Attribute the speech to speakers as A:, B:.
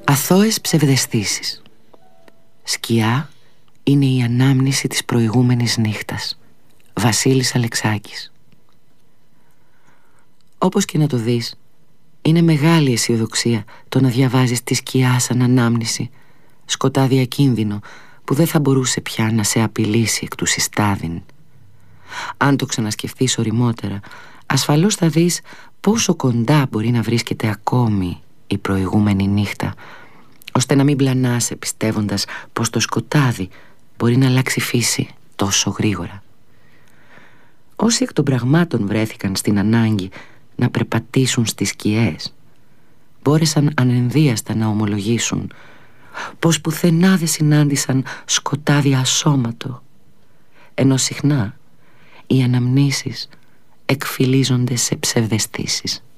A: Αθώες ψευδαισθήσεις. Σκιά είναι η ανάμνηση της προηγούμενης νύχτας. Βασίλης Αλεξάκης. Όπως και να το δεις, είναι μεγάλη αισιοδοξία το να διαβάζεις τη σκιά σαν ανάμνηση, σκοτάδι ακίνδυνο που δεν θα μπορούσε πια να σε απειλήσει εκ του συστάδιν. Αν το ξανασκεφτείς ωριμότερα, ασφαλώς θα δεις πόσο κοντά μπορεί να βρίσκεται ακόμη η προηγούμενη νύχτα, ώστε να μην πλανάσαι πιστεύοντας πως το σκοτάδι μπορεί να αλλάξει φύση τόσο γρήγορα. Όσοι εκ των πραγμάτων βρέθηκαν στην ανάγκη να περπατήσουν στις σκιές, μπόρεσαν ανενδίαστα να ομολογήσουν πως πουθενά δεν συνάντησαν σκοτάδι ασώματο, ενώ συχνά οι αναμνήσεις εκφυλίζονται σε ψευδαισθήσεις.